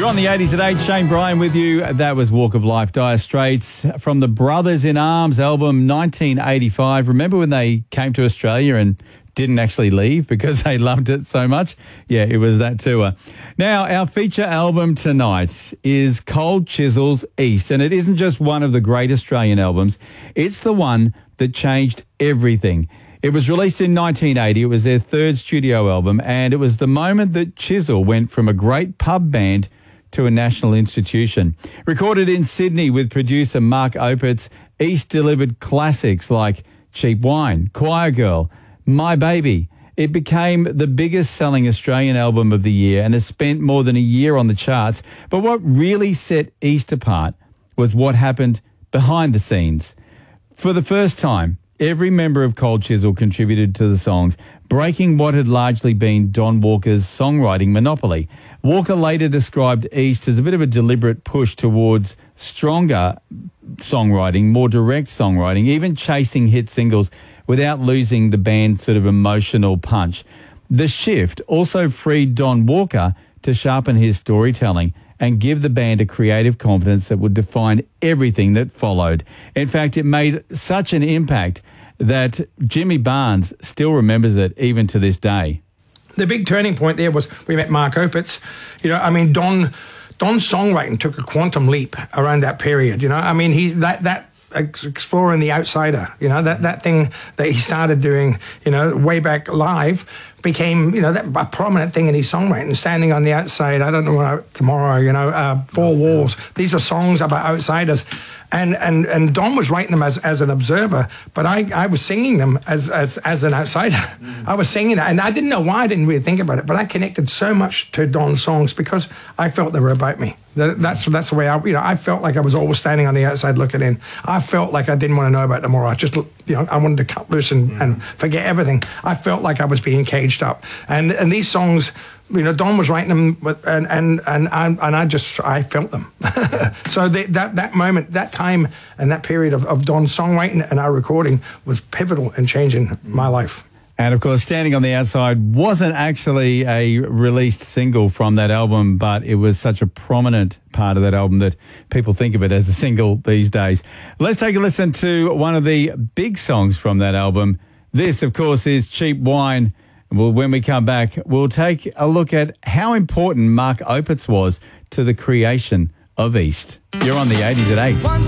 on the 80s at 8. Shane Bryan with you. That was Walk of Life, Dire Straits from the Brothers in Arms album 1985. Remember when they came to Australia and didn't actually leave because they loved it so much? Yeah, it was that tour. Now, our feature album tonight is Cold Chisel's East, and it isn't just one of the great Australian albums. It's the one that changed everything. It was released in 1980. It was their third studio album, and it was the moment that Chisel went from a great pub band to a national institution. Recorded in Sydney with producer Mark Opitz, East delivered classics like Cheap Wine, Choir Girl, My Baby. It became the biggest selling Australian album of the year and has spent more than a year on the charts. But what really set East apart was what happened behind the scenes. For the first time, every member of Cold Chisel contributed to the songs, breaking what had largely been Don Walker's songwriting monopoly. Walker later described East as a bit of a deliberate push towards stronger songwriting, more direct songwriting, even chasing hit singles without losing the band's sort of emotional punch. The shift also freed Don Walker to sharpen his storytelling and give the band a creative confidence that would define everything that followed. In fact, it made such an impact that Jimmy Barnes still remembers it even to this day. The big turning point there was we met Mark Opitz. You know, I mean, Don's songwriting took a quantum leap around that period. You know, I mean, he that exploring the outsider, you know, that thing that he started doing, you know, way back live became, you know, that a prominent thing in his songwriting. Standing on the outside, I don't know what tomorrow, you know, Four Walls. These were songs about outsiders. And Don was writing them as an observer, but I was singing them as an outsider. I was singing it, and I didn't know why. I didn't really think about it, but I connected so much to Don's songs because I felt they were about me. That's the way I felt like I was always standing on the outside looking in. I felt like I didn't want to know about tomorrow. I just, you know, I wanted to cut loose and forget everything. I felt like I was being caged up, and these songs, you know, Don was writing them, and I felt them. So that moment, that time, and that period of Don's songwriting and our recording was pivotal in changing my life. And of course, Standing on the Outside wasn't actually a released single from that album, but it was such a prominent part of that album that people think of it as a single these days. Let's take a listen to one of the big songs from that album. This, of course, is Cheap Wine. Well, when we come back, we'll take a look at how important Mark Opitz was to the creation of East. You're on the 80s at 8.